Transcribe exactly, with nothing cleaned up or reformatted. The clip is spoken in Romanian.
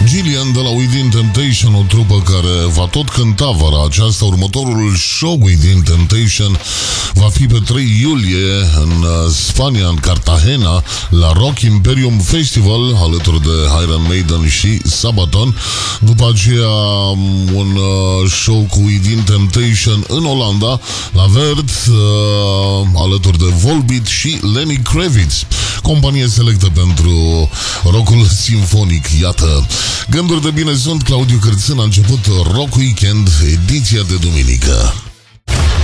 Gillian de la Within Temptation, o trupă care va tot cânta vara aceasta. Următorul show Within Temptation va fi pe trei iulie în Spania, în Cartagena, la Rock Imperium Festival, alături de Iron Maiden și Sabaton. După aceea un show cu Within Temptation în Olanda, la Vert, alături de Volbeat și Lenny Kravitz. Companie selectă pentru rockul simfonic. Iată, gânduri de bine sunt. Claudiu Cârțân. A început Rock Weekend, ediția de duminică.